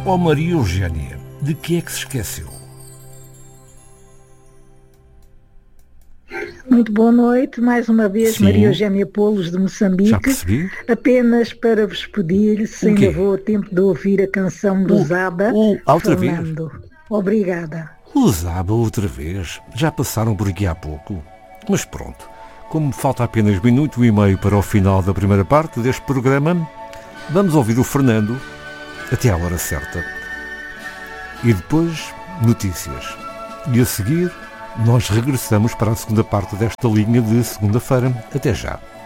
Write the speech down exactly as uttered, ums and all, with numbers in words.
Oh Maria Eugénia, de que é que se esqueceu? Muito boa noite, mais uma vez, Sim. Maria Eugénia Polos de Moçambique. Já percebi. Apenas para vos pedir se O quê? ainda vou a tempo de ouvir a canção do O- Zaba, o- outra vez? Fernando. Obrigada. Usava outra vez. Já passaram por aqui há pouco. Mas pronto, como falta apenas minuto e meio para o final da primeira parte deste programa, vamos ouvir o Fernando até à hora certa. E depois, notícias. E a seguir, nós regressamos para a segunda parte desta linha de segunda-feira. Até já.